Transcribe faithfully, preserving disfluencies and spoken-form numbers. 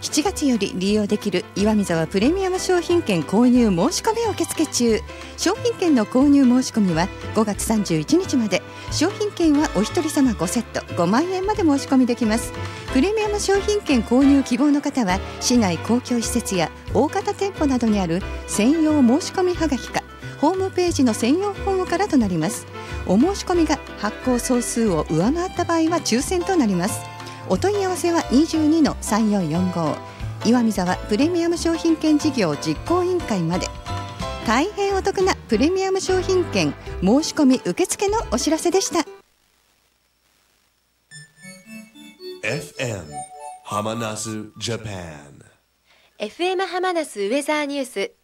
しちがつより利用できる岩見沢プレミアム商品券購入申し込みを受付中。商品券の購入申し込みはごがつさんじゅういちにちまで。商品券はお一人様ごセットごまんえんまで申し込みできます。プレミアム商品券購入希望の方は市内公共施設や大型店舗などにある専用申し込みはがきかホームページの専用フォームからとなります。お申し込みが発行総数を上回った場合は抽選となります。お問い合わせは にじゅうにのさんよんよんご 岩見沢プレミアム商品券事業実行委員会まで。大変お得なプレミアム商品券申し込み受付のお知らせでした。 エフエム ハマナスジャパンエフエム ハマナスウェザーニュース